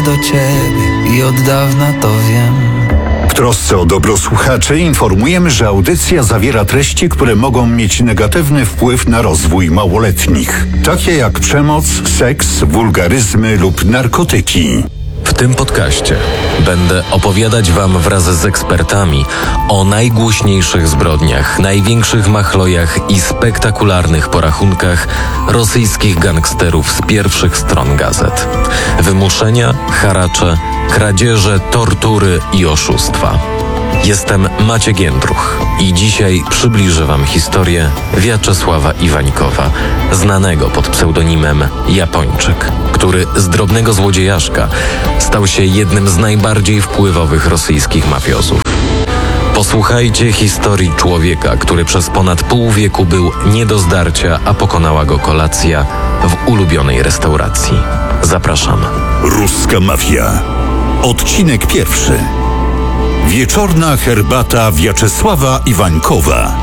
do ciebie i od dawna to wiem. W trosce o dobro słuchaczy informujemy, że audycja zawiera treści, które mogą mieć negatywny wpływ na rozwój małoletnich, takie jak przemoc, seks, wulgaryzmy lub narkotyki. W tym podcaście będę opowiadać Wam wraz z ekspertami o najgłośniejszych zbrodniach, największych machlojach i spektakularnych porachunkach rosyjskich gangsterów z pierwszych stron gazet. Wymuszenia, haracze, kradzieże, tortury i oszustwa. Jestem Maciek Jędruch i dzisiaj przybliżę Wam historię Wiaczesława Iwańkowa, znanego pod pseudonimem Japończyk, który z drobnego złodziejaszka stał się jednym z najbardziej wpływowych rosyjskich mafiozów. Posłuchajcie historii człowieka, który przez ponad pół wieku był nie do zdarcia, a pokonała go kolacja w ulubionej restauracji. Zapraszam. Ruska mafia. Odcinek pierwszy. Wieczorna herbata Wiaczesława Iwańkowa.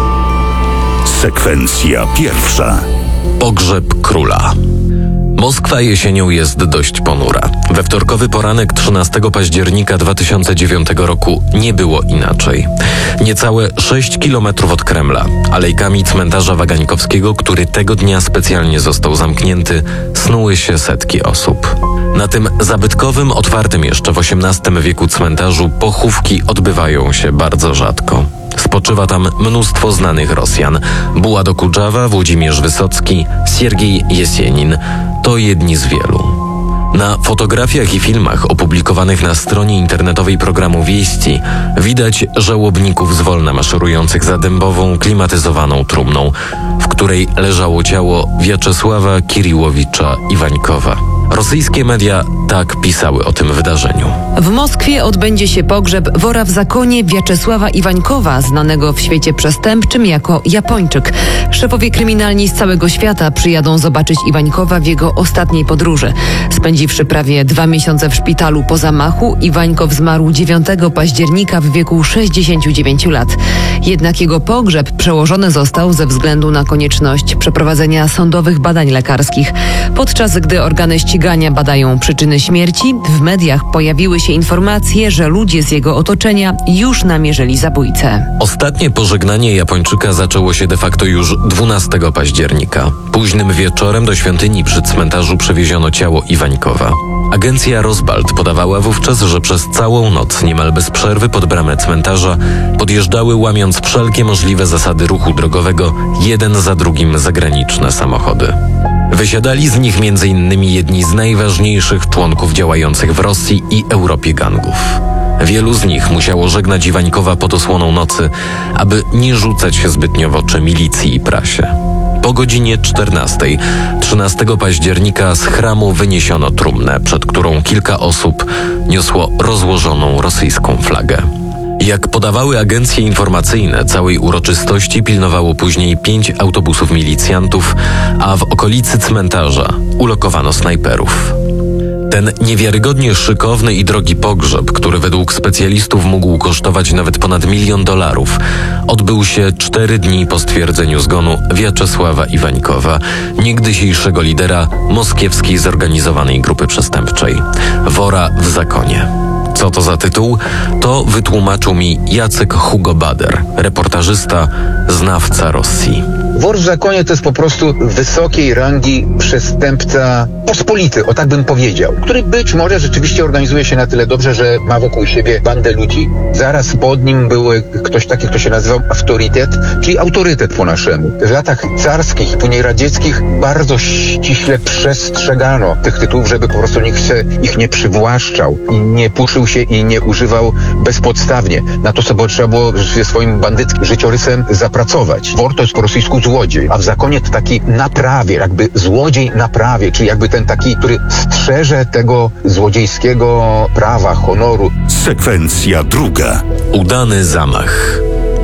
Sekwencja pierwsza. Pogrzeb króla. Moskwa jesienią jest dość ponura. We wtorkowy poranek 13 października 2009 roku nie było inaczej. Niecałe 6 kilometrów od Kremla, alejkami cmentarza Wagańkowskiego, który tego dnia specjalnie został zamknięty, snuły się setki osób. Na tym zabytkowym, otwartym jeszcze w XVIII wieku cmentarzu pochówki odbywają się bardzo rzadko. Spoczywa tam mnóstwo znanych Rosjan. Buład Okudżawa, Włodzimierz Wysocki, Siergiej Jesienin to jedni z wielu. Na fotografiach i filmach opublikowanych na stronie internetowej programu Wieści widać żałobników zwolna maszerujących za dębową, klimatyzowaną trumną, w której leżało ciało Wiaczesława Kiriłowicza Iwańkowa. Rosyjskie media tak pisały o tym wydarzeniu. W Moskwie odbędzie się pogrzeb wora w zakonie Wiaczesława Iwańkowa, znanego w świecie przestępczym jako Japończyk. Szefowie kryminalni z całego świata przyjadą zobaczyć Iwańkowa w jego ostatniej podróży. Spędziwszy prawie 2 miesiące w szpitalu po zamachu, Iwańkow zmarł 9 października w wieku 69 lat. Jednak jego pogrzeb przełożony został ze względu na konieczność przeprowadzenia sądowych badań lekarskich. Podczas gdy organy ścigania badają przyczyny śmierci, w mediach pojawiły się informacje, że ludzie z jego otoczenia już namierzyli zabójcę. Ostatnie pożegnanie Japończyka zaczęło się de facto już 12 października. Późnym wieczorem do świątyni przy cmentarzu przewieziono ciało Iwańkowa. Agencja Rosbalt podawała wówczas, że przez całą noc niemal bez przerwy pod bramę cmentarza podjeżdżały, łamiąc wszelkie możliwe zasady ruchu drogowego, jeden za drugim zagraniczne samochody. Wysiadali z nich m.in. jedni z najważniejszych członków działających w Rosji i Europie gangów. Wielu z nich musiało żegnać Iwańkowa pod osłoną nocy, aby nie rzucać się zbytnio w oczy milicji i prasie. Po godzinie 14, 13 października z chramu wyniesiono trumnę, przed którą kilka osób niosło rozłożoną rosyjską flagę. Jak podawały agencje informacyjne, całej uroczystości pilnowało później 5 autobusów milicjantów, a w okolicy cmentarza ulokowano snajperów. Ten niewiarygodnie szykowny i drogi pogrzeb, który według specjalistów mógł kosztować nawet ponad $1 milion, odbył się 4 dni po stwierdzeniu zgonu Wiaczesława Iwańkowa, niegdysiejszego lidera moskiewskiej zorganizowanej grupy przestępczej Wora w zakonie. Co to za tytuł? To wytłumaczył mi Jacek Hugo Bader, reportażysta, znawca Rosji. Wor w zakonie to jest po prostu wysokiej rangi przestępca pospolity, o tak bym powiedział, który być może rzeczywiście organizuje się na tyle dobrze, że ma wokół siebie bandę ludzi. Zaraz pod nim był ktoś taki, kto się nazywał autorytet, czyli autorytet po naszemu. W latach carskich i później radzieckich bardzo ściśle przestrzegano tych tytułów, żeby po prostu nikt ich nie przywłaszczał i nie puszył się i nie używał bezpodstawnie. Na to sobie trzeba było ze swoim bandyckim życiorysem zapracować. Wor to jest po rosyjsku złodziej, a w zakonie to taki na prawie, jakby złodziej na prawie, czyli jakby ten taki, który strzeże tego złodziejskiego prawa, honoru. Sekwencja druga. Udany zamach.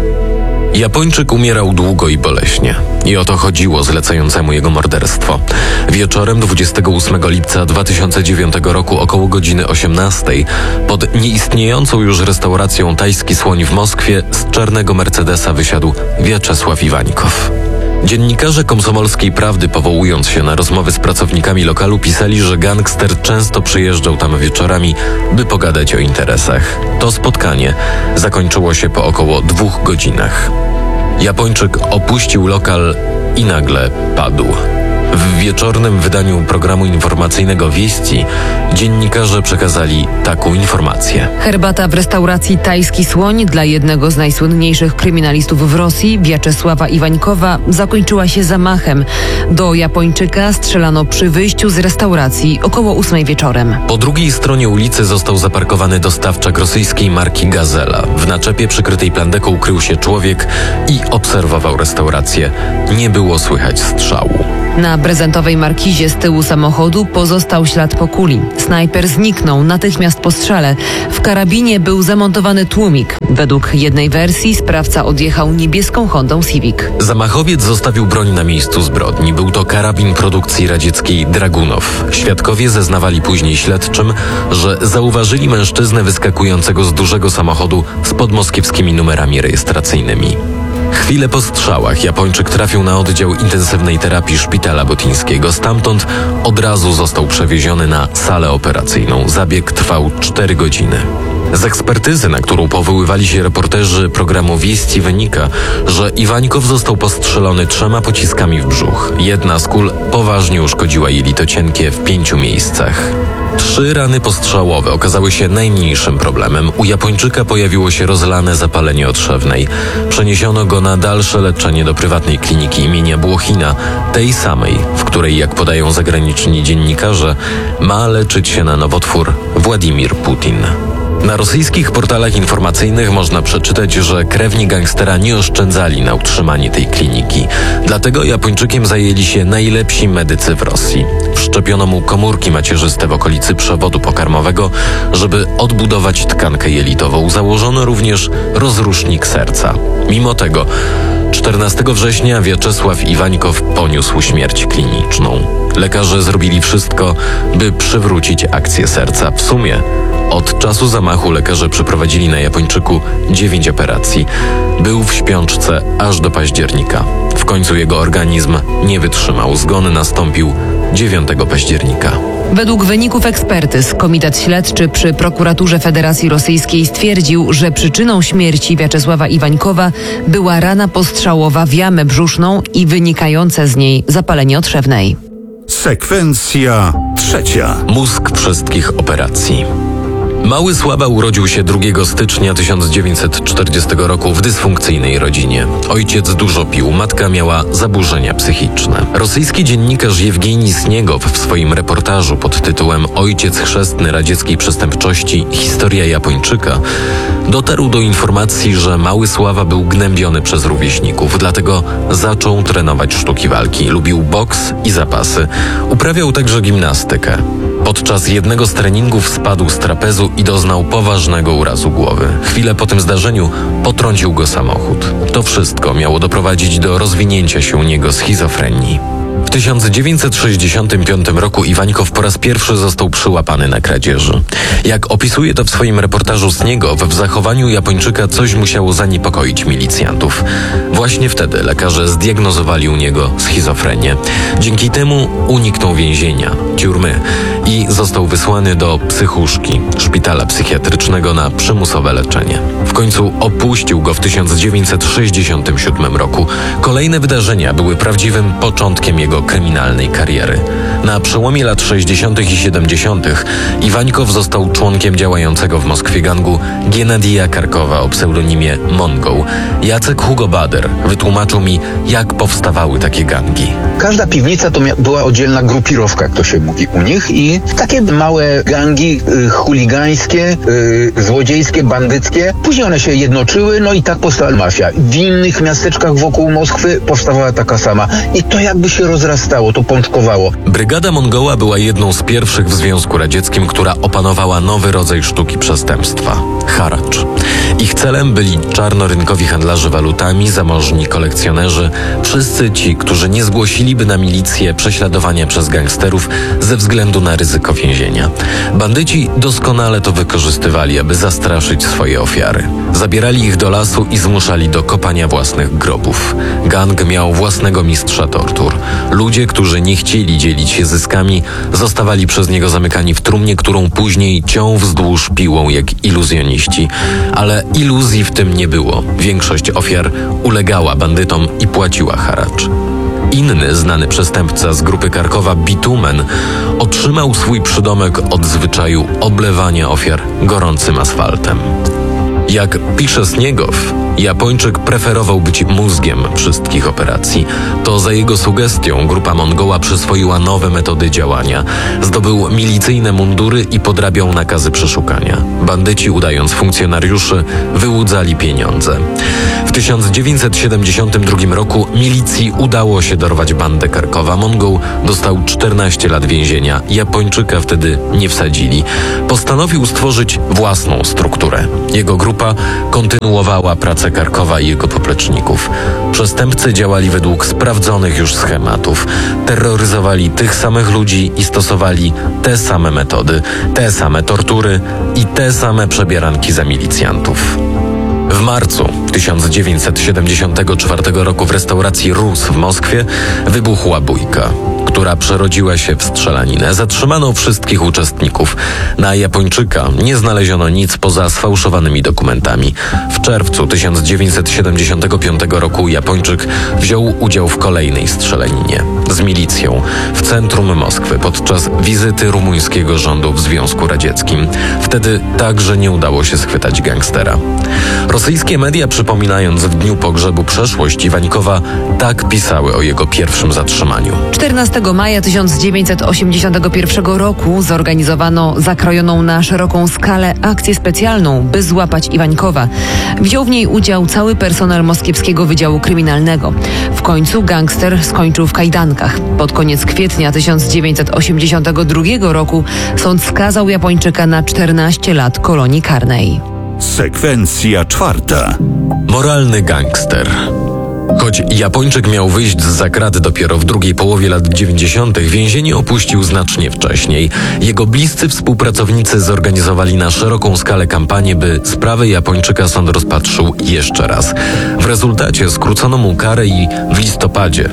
Japończyk umierał długo i boleśnie. I o to chodziło zlecającemu jego morderstwo. Wieczorem 28 lipca 2009 roku około godziny 18 pod nieistniejącą już restauracją Tajski Słoń w Moskwie z czarnego Mercedesa wysiadł Wiaczesław Iwańkow. Dziennikarze Komsomolskiej Prawdy, powołując się na rozmowy z pracownikami lokalu, pisali, że gangster często przyjeżdżał tam wieczorami, by pogadać o interesach. To spotkanie zakończyło się po około 2 godzinach. Japończyk opuścił lokal i nagle padł. W wieczornym wydaniu programu informacyjnego Wieści dziennikarze przekazali taką informację. Herbata w restauracji Tajski Słoń dla jednego z najsłynniejszych kryminalistów w Rosji, Wiaczesława Iwańkowa, zakończyła się zamachem. Do Japończyka strzelano przy wyjściu z restauracji około 8 wieczorem. Po drugiej stronie ulicy został zaparkowany dostawczak rosyjskiej marki Gazela. W naczepie przykrytej plandeką ukrył się człowiek i obserwował restaurację. Nie było słychać strzału. Na prezentowej markizie z tyłu samochodu pozostał ślad po kuli. Snajper zniknął natychmiast po strzale. W karabinie był zamontowany tłumik. Według jednej wersji sprawca odjechał niebieską Hondą Civic. Zamachowiec zostawił broń na miejscu zbrodni. Był to karabin produkcji radzieckiej Dragunow. Świadkowie zeznawali później śledczym, że zauważyli mężczyznę wyskakującego z dużego samochodu z podmoskiewskimi numerami rejestracyjnymi. Chwilę po strzałach Japończyk trafił na oddział intensywnej terapii szpitala botyńskiego. Stamtąd od razu został przewieziony na salę operacyjną. Zabieg trwał 4 godziny. Z ekspertyzy, na którą powoływali się reporterzy programu Wieści, wynika, że Iwańkow został postrzelony 3 pociskami w brzuch. Jedna z kul poważnie uszkodziła jelito cienkie w 5 miejscach. 3 rany postrzałowe okazały się najmniejszym problemem. U Japończyka pojawiło się rozlane zapalenie otrzewnej. Przeniesiono go na dalsze leczenie do prywatnej kliniki imienia Błochina, tej samej, w której, jak podają zagraniczni dziennikarze, ma leczyć się na nowotwór Władimir Putin. Na rosyjskich portalach informacyjnych można przeczytać, że krewni gangstera nie oszczędzali na utrzymanie tej kliniki. Dlatego Japończykiem zajęli się najlepsi medycy w Rosji. Wszczepiono mu komórki macierzyste w okolicy przewodu pokarmowego, żeby odbudować tkankę jelitową. Założono również rozrusznik serca. Mimo tego 14 września Wiaczesław Iwańkow poniósł śmierć kliniczną. Lekarze zrobili wszystko, by przywrócić akcję serca. W sumie od czasu zamachu lekarze przeprowadzili na Japończyku 9 operacji. Był w śpiączce aż do października. W końcu jego organizm nie wytrzymał. Zgon nastąpił 9 października. Według wyników ekspertyz Komitet Śledczy przy Prokuraturze Federacji Rosyjskiej stwierdził, że przyczyną śmierci Wiaczesława Iwańkowa była rana postrzałowa w jamę brzuszną i wynikające z niej zapalenie otrzewnej. Sekwencja 3. Mózg wszystkich operacji. Mały Sława urodził się 2 stycznia 1940 roku w dysfunkcyjnej rodzinie. Ojciec dużo pił, matka miała zaburzenia psychiczne. Rosyjski dziennikarz Jewgenij Sniegow w swoim reportażu pod tytułem Ojciec chrzestny radzieckiej przestępczości – historia Japończyka dotarł do informacji, że mały Sława był gnębiony przez rówieśników, dlatego zaczął trenować sztuki walki. Lubił boks i zapasy. Uprawiał także gimnastykę. Podczas jednego z treningów spadł z trapezu i doznał poważnego urazu głowy. Chwilę po tym zdarzeniu potrącił go samochód. To wszystko miało doprowadzić do rozwinięcia się u niego schizofrenii. W 1965 roku Iwańkow po raz pierwszy został przyłapany na kradzieży. Jak opisuje to w swoim reportażu Sniegow, w zachowaniu Japończyka coś musiało zaniepokoić milicjantów. Właśnie wtedy lekarze zdiagnozowali u niego schizofrenię. Dzięki temu uniknął więzienia, tiurmy i został wysłany do psychuszki, szpitala psychiatrycznego na przymusowe leczenie. W końcu opuścił go w 1967 roku. Kolejne wydarzenia były prawdziwym początkiem jego kryminalnej kariery. Na przełomie lat 60. i 70. Iwańkow został członkiem działającego w Moskwie gangu Giennadija Karkowa o pseudonimie Mongo. Jacek Hugo Bader wytłumaczył mi, jak powstawały takie gangi. Każda piwnica to była oddzielna grupirowka, jak to się mówi u nich, i takie małe gangi chuligańskie, złodziejskie, bandyckie. Później one się jednoczyły, no i tak powstała mafia. W innych miasteczkach wokół Moskwy powstawała taka sama. I to jakby się rozrastało, to pączkowało. Brygada Mongoła była jedną z pierwszych w Związku Radzieckim, która opanowała nowy rodzaj sztuki przestępstwa – haracz. Ich celem byli czarnorynkowi handlarze walutami, zamożni kolekcjonerzy, wszyscy ci, którzy nie zgłosiliby na milicję prześladowania przez gangsterów ze względu na ryzyko więzienia. Bandyci doskonale to wykorzystywali, aby zastraszyć swoje ofiary. Zabierali ich do lasu i zmuszali do kopania własnych grobów. Gang miał własnego mistrza tortur. Ludzie, którzy nie chcieli dzielić się zyskami, zostawali przez niego zamykani w trumnie, którą później ciął wzdłuż piłą jak iluzjoniści. Ale iluzji w tym nie było. Większość ofiar ulegała bandytom i płaciła haracz. Inny znany przestępca z grupy Karkowa, Bitumen, otrzymał swój przydomek od zwyczaju oblewania ofiar gorącym asfaltem. Jak pisze Sniegow, Japończyk preferował być mózgiem wszystkich operacji. To za jego sugestią grupa Mongoła przyswoiła nowe metody działania. Zdobył milicyjne mundury i podrabiał nakazy przeszukania. Bandyci, udając funkcjonariuszy, wyłudzali pieniądze. W 1972 roku milicji udało się dorwać bandę Karkowa. Mongoł dostał 14 lat więzienia. Japończyka wtedy nie wsadzili. Postanowił stworzyć własną strukturę. Jego grupa kontynuowała pracę Karkowa i jego popleczników. Przestępcy działali według sprawdzonych już schematów. Terroryzowali tych samych ludzi i stosowali te same metody, te same tortury i te same przebieranki za milicjantów. W marcu 1974 roku w restauracji Rus w Moskwie wybuchła bójka, która przerodziła się w strzelaninę. Zatrzymano wszystkich uczestników. Na Japończyka nie znaleziono nic poza sfałszowanymi dokumentami. W czerwcu 1975 roku Japończyk wziął udział w kolejnej strzelaninie z milicją w centrum Moskwy podczas wizyty rumuńskiego rządu w Związku Radzieckim. Wtedy także nie udało się schwytać gangstera. Rosyjskie media, przypominając w dniu pogrzebu przeszłość Iwańkowa, tak pisały o jego pierwszym zatrzymaniu. 14 maja 1981 roku zorganizowano zakrojoną na szeroką skalę akcję specjalną, by złapać Iwańkowa. Wziął w niej udział cały personel Moskiewskiego Wydziału Kryminalnego. W końcu gangster skończył w kajdankach. Pod koniec kwietnia 1982 roku sąd skazał Japończyka na 14 lat kolonii karnej. Sekwencja 4. Moralny gangster. Choć Japończyk miał wyjść zza krat dopiero w drugiej połowie lat 90., więzienie opuścił znacznie wcześniej. Jego bliscy współpracownicy zorganizowali na szeroką skalę kampanię, by sprawę Japończyka sąd rozpatrzył jeszcze raz. W rezultacie skrócono mu karę i w listopadzie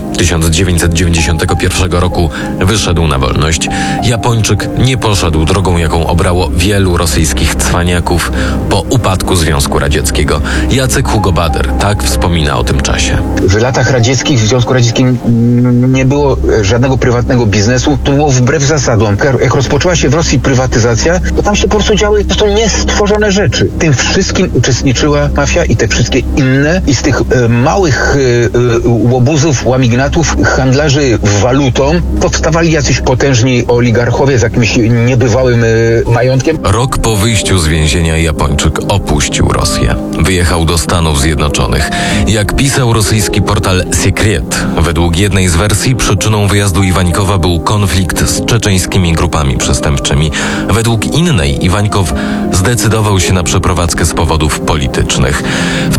1991 roku wyszedł na wolność. Japończyk nie poszedł drogą, jaką obrało wielu rosyjskich cwaniaków po upadku Związku Radzieckiego. Jacek Hugo Bader tak wspomina o tym czasie. W latach radzieckich w Związku Radzieckim nie było żadnego prywatnego biznesu. To było wbrew zasadom. Jak rozpoczęła się w Rosji prywatyzacja, to tam się po prostu działy po prostu niestworzone rzeczy. Tym wszystkim uczestniczyła mafia i te wszystkie inne. I z tych małych łobuzów, łamignatów, handlarzy walutą powstawali jacyś potężni oligarchowie z jakimś niebywałym majątkiem. Rok po wyjściu z więzienia Japończyk opuścił Rosję. Wyjechał do Stanów Zjednoczonych. Jak pisał rosyjski portal Sekret, według jednej z wersji przyczyną wyjazdu Iwańkowa był konflikt z czeczeńskimi grupami przestępczymi. Według innej Iwańkow zdecydował się na przeprowadzkę z powodów politycznych. W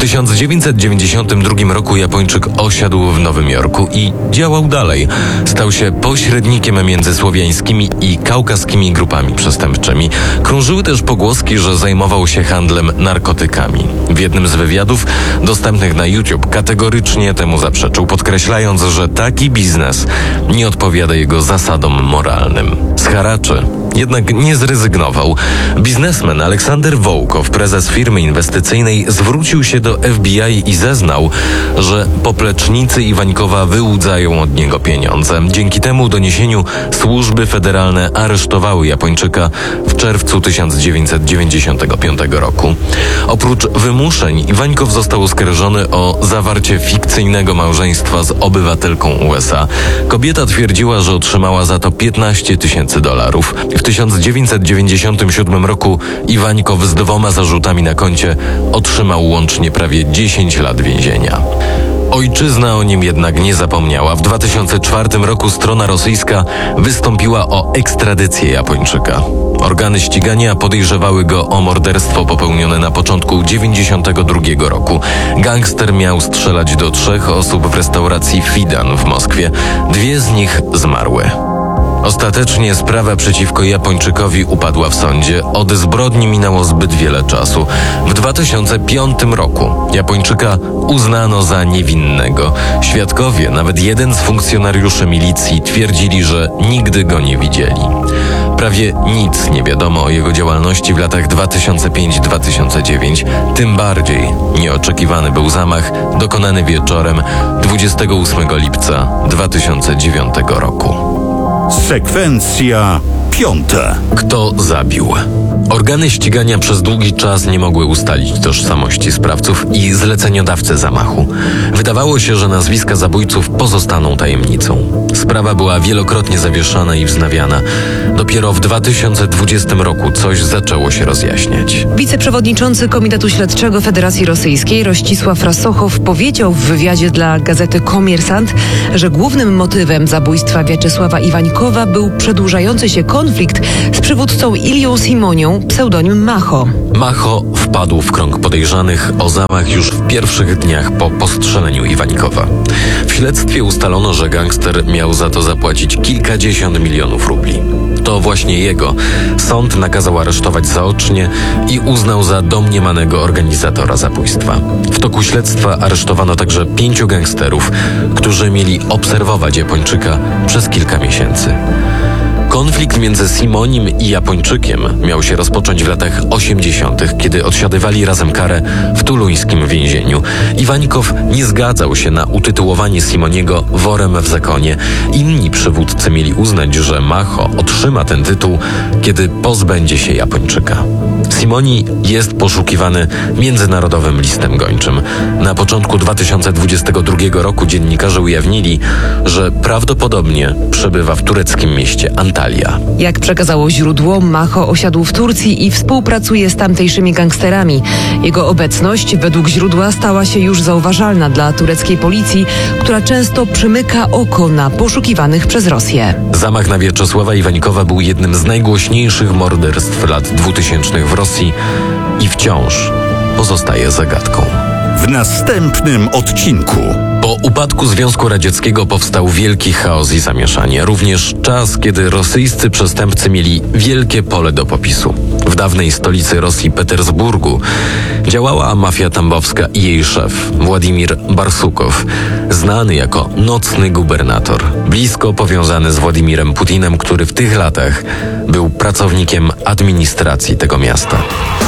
1992 roku Japończyk osiadł w Nowym Jorku i działał dalej. Stał się pośrednikiem między słowiańskimi i kaukaskimi grupami przestępczymi. Krążyły też pogłoski, że zajmował się handlem narkotykami. W jednym z wywiadów dostępnych na YouTube kategorycznie temu zaprzeczył, podkreślając, że taki biznes nie odpowiada jego zasadom moralnym. Z haraczy jednak nie zrezygnował. Biznesmen Aleksander Wołkow, prezes firmy inwestycyjnej, zwrócił się do FBI i zeznał, że poplecznicy Iwańkowa wyłudzają od niego pieniądze. Dzięki temu doniesieniu służby federalne aresztowały Japończyka w czerwcu 1995 roku. Oprócz wymuszeń Iwańkow został oskarżony o zawarcie fikcyjnego małżeństwa z obywatelką USA. Kobieta twierdziła, że otrzymała za to $15,000. W 1997 roku Iwańkow z 2 zarzutami na koncie otrzymał łącznie prawie 10 lat więzienia. Ojczyzna o nim jednak nie zapomniała. W 2004 roku strona rosyjska wystąpiła o ekstradycję Japończyka. Organy ścigania podejrzewały go o morderstwo popełnione na początku 1992 roku. Gangster miał strzelać do 3 osób w restauracji Fidan w Moskwie. 2 z nich zmarły. Ostatecznie sprawa przeciwko Japończykowi upadła w sądzie. Od zbrodni minęło zbyt wiele czasu. W 2005 roku Japończyka uznano za niewinnego. Świadkowie, nawet jeden z funkcjonariuszy milicji, twierdzili, że nigdy go nie widzieli. Prawie nic nie wiadomo o jego działalności w latach 2005-2009. Tym bardziej nieoczekiwany był zamach dokonany wieczorem 28 lipca 2009 roku. Sekwencja 5. Kto zabił? Organy ścigania przez długi czas nie mogły ustalić tożsamości sprawców i zleceniodawcy zamachu. Wydawało się, że nazwiska zabójców pozostaną tajemnicą. Sprawa była wielokrotnie zawieszana i wznawiana. Dopiero w 2020 roku coś zaczęło się rozjaśniać. Wiceprzewodniczący Komitetu Śledczego Federacji Rosyjskiej Rościsław Rasochow powiedział w wywiadzie dla gazety Komersant, że głównym motywem zabójstwa Wiaczesława Iwańkowa był przedłużający się konflikt z przywódcą Ilią Simonią, pseudonim Macho. Macho wpadł w krąg podejrzanych o zamach już w pierwszych dniach po postrzeleniu Iwańkowa. W śledztwie ustalono, że gangster miał za to zapłacić kilkadziesiąt milionów rubli. To właśnie jego sąd nakazał aresztować zaocznie i uznał za domniemanego organizatora zabójstwa. W toku śledztwa aresztowano także 5 gangsterów, którzy mieli obserwować Japończyka przez kilka miesięcy. Konflikt między Simonim i Japończykiem miał się rozpocząć w latach 80., kiedy odsiadywali razem karę w tuluńskim więzieniu. Iwańkow nie zgadzał się na utytułowanie Simoniego worem w zakonie. Inni przywódcy mieli uznać, że Macho otrzyma ten tytuł, kiedy pozbędzie się Japończyka. Simoni jest poszukiwany międzynarodowym listem gończym. Na początku 2022 roku dziennikarze ujawnili, że prawdopodobnie przebywa w tureckim mieście Antalya. Jak przekazało źródło, Macho osiadł w Turcji i współpracuje z tamtejszymi gangsterami. Jego obecność według źródła stała się już zauważalna dla tureckiej policji, która często przymyka oko na poszukiwanych przez Rosję. Zamach na Wiaczesława Iwańkowa był jednym z najgłośniejszych morderstw lat 2000 w Rosji i wciąż pozostaje zagadką. W następnym odcinku. Po upadku Związku Radzieckiego powstał wielki chaos i zamieszanie. Również czas, kiedy rosyjscy przestępcy mieli wielkie pole do popisu. W dawnej stolicy Rosji, Petersburgu, działała mafia tambowska i jej szef, Władimir Barsukow, znany jako nocny gubernator, blisko powiązany z Władimirem Putinem, który w tych latach był pracownikiem administracji tego miasta.